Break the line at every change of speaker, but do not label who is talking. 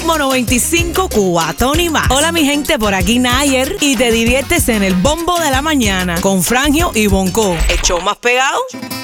Ritmo 95, Cubatón y más. Hola mi gente, por aquí Nayer y te diviertes en el Bombo de la Mañana con Frangio y Bonco. El show más pegado